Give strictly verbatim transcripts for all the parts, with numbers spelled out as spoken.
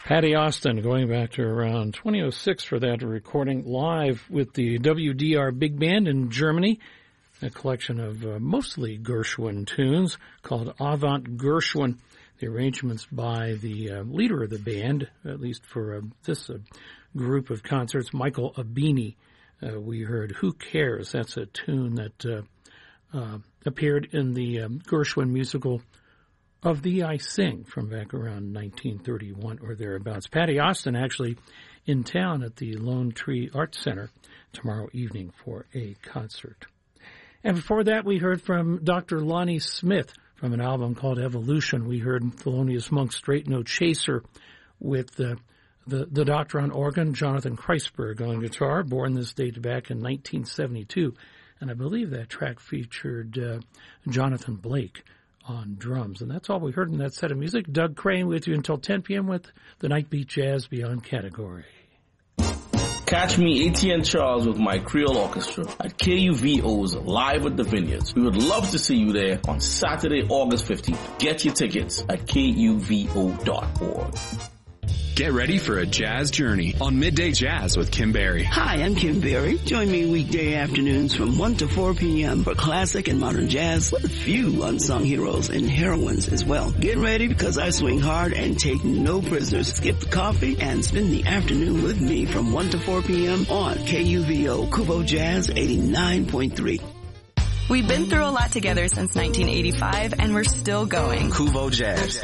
Patty Austin, going back to around twenty oh six for that recording, live with the W D R Big Band in Germany, a collection of uh, mostly Gershwin tunes called Avant Gershwin. The arrangements by the uh, leader of the band, at least for uh, this uh, group of concerts, Michael Abini. Uh, we heard Who Cares? That's a tune that uh, uh, appeared in the um, Gershwin musical Of Thee I Sing from back around nineteen thirty-one or thereabouts. Patty Austin actually in town at the Lone Tree Arts Center tomorrow evening for a concert. And before that, we heard from Doctor Lonnie Smith from an album called Evolution. We heard Thelonious Monk's Straight No Chaser with the, the, the Doctor on organ, Jonathan Kreisberg on guitar, born this date back in nineteen seventy-two. And I believe that track featured uh, Jonathan Blake on drums. And that's all we heard in that set of music. Doug Crane with you until ten p.m. with the Night Beat Jazz Beyond category. Catch me, A T N Charles, with my Creole Orchestra at K U V O's Live at the Vineyards. We would love to see you there on Saturday, August fifteenth. Get your tickets at K U V O dot org. Get ready for a jazz journey on Midday Jazz with Kim Berry. Hi, I'm Kim Berry. Join me weekday afternoons from one to four p.m. for classic and modern jazz with a few unsung heroes and heroines as well. Get ready because I swing hard and take no prisoners. Skip the coffee and spend the afternoon with me from one to four p.m. on K U V O Kuvo Jazz eighty-nine point three. We've been through a lot together since nineteen eighty-five, and we're still going. Kuvo Jazz.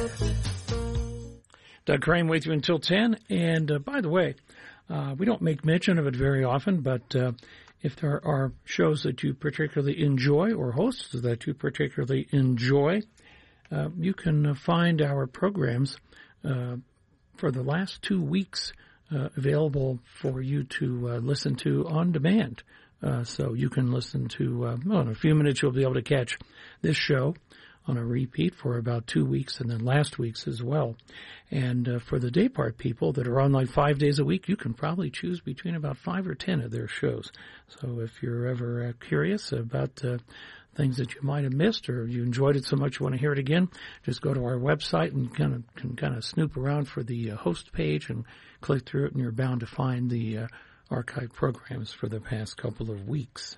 Doug Crane with you until ten. And uh, by the way, uh, we don't make mention of it very often, but uh, if there are shows that you particularly enjoy or hosts that you particularly enjoy, uh, you can uh, find our programs uh, for the last two weeks uh, available for you to uh, listen to on demand. Uh, so you can listen to, uh, well, in a few minutes you'll be able to catch this show on a repeat for about two weeks and then last week's as well. And uh, for the day part people that are on like five days a week, you can probably choose between about five or ten of their shows. So if you're ever uh, curious about uh, things that you might have missed or you enjoyed it so much you want to hear it again, just go to our website and kind of can kind of snoop around for the uh, host page and click through it, and you're bound to find the uh, archive programs for the past couple of weeks.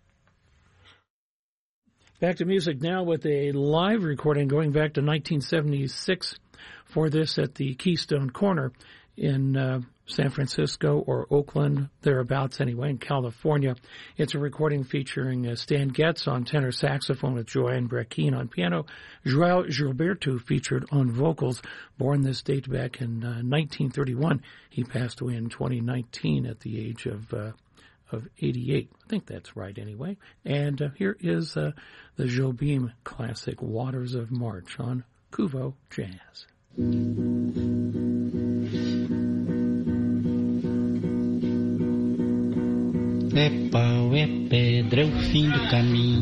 Back to music now with a live recording going back to nineteen seventy-six for this at the Keystone Corner in uh, San Francisco or Oakland, thereabouts anyway, in California. It's a recording featuring uh, Stan Getz on tenor saxophone with Joanne Brackeen on piano. João Gilberto featured on vocals. Born this date back in uh, nineteen thirty-one. He passed away in twenty nineteen at the age of uh, of eighty-eight. I think that's right anyway. And uh, here is uh, the Jobim classic Waters of March on Kuvo Jazz. É pau, é pedra, é o fim do caminho.